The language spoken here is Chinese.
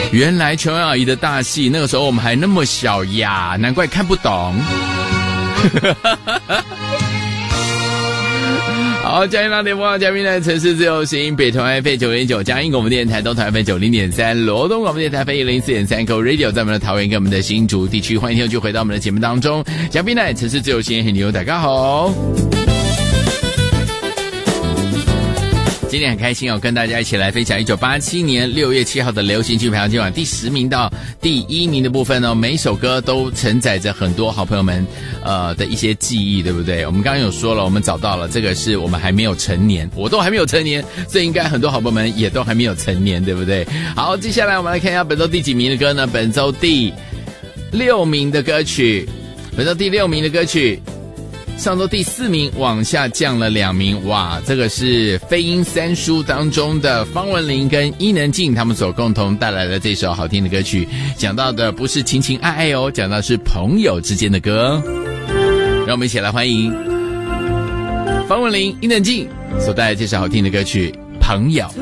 原来琼瑶阿姨的大戏，那个时候我们还那么小呀，难怪看不懂。好，嘉义浪电波嘉宾呢，城市自由行，北投 FM 90.9，嘉义广播电台东台 FM 90.3，罗东广播电台 FM 104.3 ，Go Radio 在我们的桃园跟我们的新竹地区，欢迎听众就回到我们的节目当中。嘉宾呢，城市自由行很牛，大家好。今天很开心哦，跟大家一起来分享1987年6月7号的流行剧排行榜第10名到第1名的部分哦。每一首歌都承载着很多好朋友们的一些记忆，对不对？我们刚刚有说了，我们找到了这个是我们还没有成年，我都还没有成年，所以应该很多好朋友们也都还没有成年，对不对？好，接下来我们来看一下本周第几名的歌呢？本周第6名的歌曲，上周第4名往下降了2名，哇，这个是飞鹰三叔当中的方文琳跟伊能静他们所共同带来的这首好听的歌曲，讲到的不是情情爱爱哦，讲到是朋友之间的歌。让我们一起来欢迎方文琳、伊能静所带来这首好听的歌曲《朋友》。